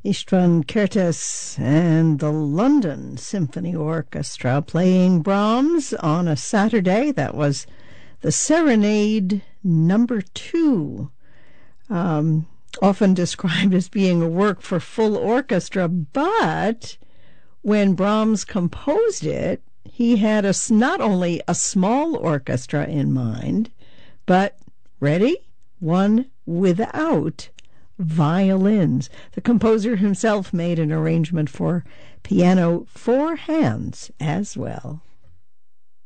Istvan Kertész and the London Symphony Orchestra playing Brahms on a Saturday. That was the Serenade number 2, often described as being a work for full orchestra, but when Brahms composed it, he had not only a small orchestra in mind, but, ready, one without violins. The composer himself made an arrangement for piano 4 hands as well.